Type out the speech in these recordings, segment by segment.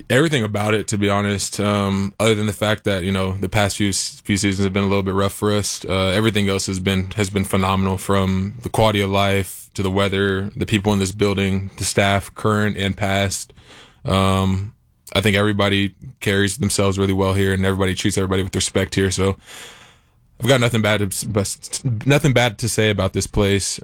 Everything about it, to be honest. Other than the fact that the past few seasons have been a little bit rough for us. Everything else has been phenomenal, from the quality of life to the weather, the people in this building, the staff, current and past. I think everybody carries themselves really well here, and everybody treats everybody with respect here. So I've got nothing bad to say about this place.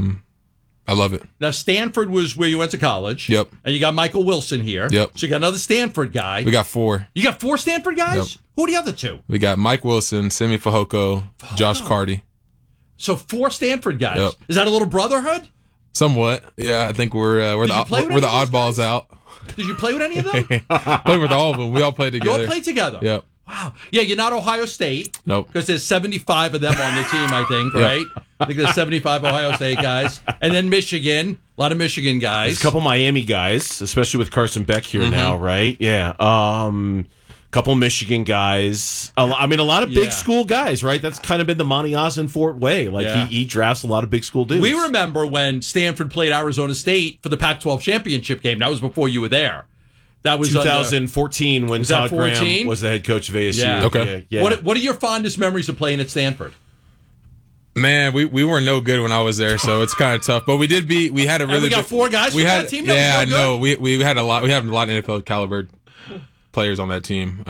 I love it. Now, Stanford was where you went to college. Yep. And you got Michael Wilson here. Yep. So you got another Stanford guy. We got 4. You got 4 Stanford guys? Yep. Who are the other 2? We got Mike Wilson, Simi Fehoko, Josh Carty. So 4 Stanford guys. Yep. Is that a little brotherhood? Somewhat. Yeah, I think we're the oddballs out. Did you play with any of them? Played with all of them. We all played together. You all played together? Yep. Wow. Yeah, you're not Ohio State. Nope. Because there's 75 of them on the team, I think, right? I think there's 75 Ohio State guys. And then Michigan. A lot of Michigan guys. There's a couple Miami guys, especially with Carson Beck here now, right? Yeah. Couple Michigan guys. A lot of big school guys, right? That's kind of been the Monty Ossenfort way. He drafts a lot of big school dudes. We remember when Stanford played Arizona State for the Pac-12 championship game. That was before you were there. That was 2014 when Todd 14? Graham was the head coach of ASU. Yeah. Okay. Yeah. What are your fondest memories of playing at Stanford? Man, we were no good when I was there, so it's kind of tough. But we had a really. And we got 4 guys from that team. Yeah, I know. We had a lot. We have a lot of NFL caliber players on that team.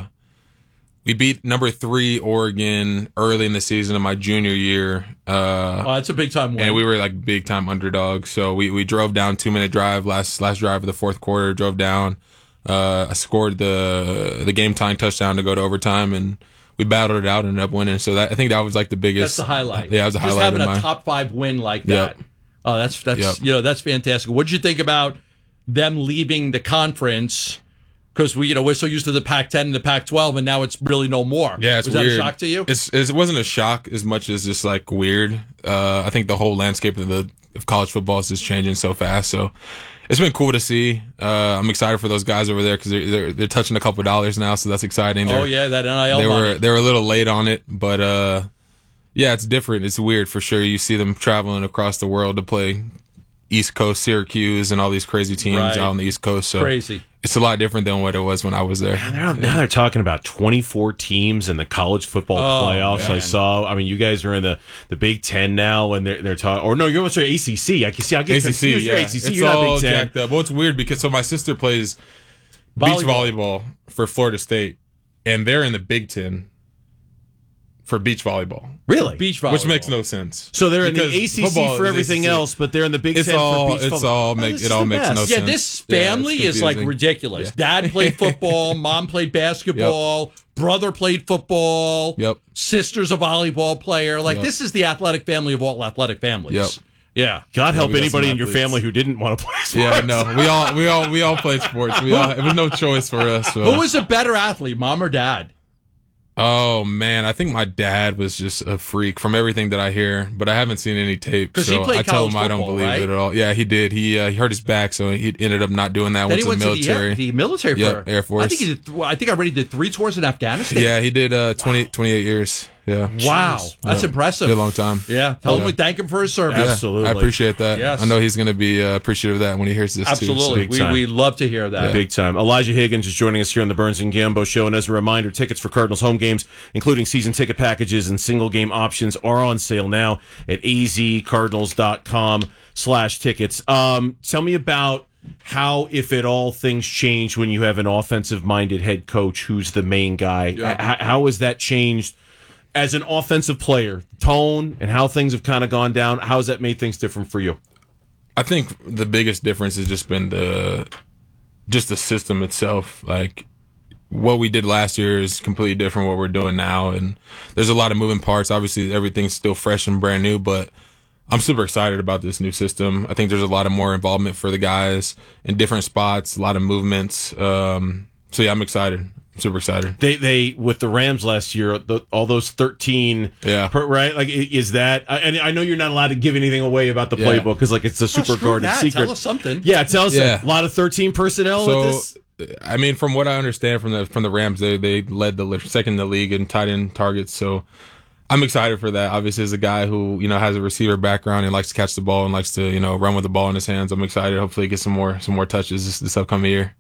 We beat number 3 Oregon early in the season of my junior year. That's a big time win. And we were like big time underdogs. So we drove down, 2-minute drive, last drive of the fourth quarter, drove down. I scored the game tying touchdown to go to overtime, and we battled it out and ended up winning. So I think that was like the biggest. That's the highlight. Yeah, it was a Just highlight. having a top 5 win like that. Yep. Oh, that's that's fantastic. What did you think about them leaving the conference? Because we're so used to the Pac-10 and the Pac-12, and now it's really no more. Yeah, it's was weird. that a shock to you? It wasn't a shock as much as just like weird. I think the whole landscape of college football is just changing so fast. So it's been cool to see. I'm excited for those guys over there because they're touching a couple of dollars now, so that's exciting. That NIL money. They were a little late on it, but yeah, it's different. It's weird for sure. You see them traveling across the world to play East Coast, Syracuse, and all these crazy teams out on the East Coast. So crazy. It's a lot different than what it was when I was there. Now they're talking about 24 teams in the college football playoffs. Man. I saw. I mean, you guys are in the Big Ten now, and they're talking. Or no, you're sorry, ACC. I can see. I get confused. You're ACC. It's You're not all Big Ten. jacked up. Well, it's weird because my sister plays beach volleyball for Florida State, and they're in the Big Ten for beach volleyball. Really? Beach volleyball. Which makes no sense. So they're in the Because ACC football for is everything ACC. else, but they're in the Big Ten for beach volleyball. It all makes no sense. Yeah, this family it's is like confusing. ridiculous. Dad played football, mom played basketball, brother played football, sister's a volleyball player. This is the athletic family of all athletic families. Yep. Yeah. God help we got anybody some in your athletes. family who didn't want to play sports. Yeah, no. We all played sports. It was no choice for us. So. Who was a better athlete, mom or dad? Oh man, I think my dad was just a freak from everything that I hear, but I haven't seen any tape. 'Cause so he played I tell him college I don't football, believe right? it at all. Yeah, he did. He hurt his back, so he ended up not doing that. Then he Went to went the military. to the military Yep, for Air Force. I think he did. I think I already did 3 tours in Afghanistan. Yeah, he did 28 years. Yeah. Wow, that's impressive. Good long time. Yeah, tell him we thank him for his service. Yeah, Absolutely. I appreciate that. Yes. I know he's going to be appreciative of that when he hears this Absolutely, too. So. we love to hear that. Big time. Elijah Higgins is joining us here on the Burns and Gambo Show. And as a reminder, tickets for Cardinals home games, including season ticket packages and single game options, are on sale now at azcardinals.com/tickets. Tell me about how, if at all, things change when you have an offensive-minded head coach who's the main guy. Yeah. How has that changed as an offensive player? Tone and how things have kind of gone down. How has that made things different for you? I think the biggest difference has just been the system itself. Like what we did last year is completely different what we're doing now, and there's a lot of moving parts. Obviously, everything's still fresh and brand new, but I'm super excited about this new system. I think there's a lot of more involvement for the guys in different spots, a lot of movements. So yeah, I'm excited. I'm super excited. They with the Rams last year, all those 13, right? Like, is that? And I know you're not allowed to give anything away about the playbook because it's a super guarded secret. Tell us something. Yeah, tell us a lot of 13 personnel. So, with this? I mean, from what I understand from the Rams, they led second in the league in tight end targets. So I'm excited for that. Obviously, as a guy who has a receiver background and likes to catch the ball and likes to run with the ball in his hands, I'm excited. Hopefully, get some more touches this upcoming year.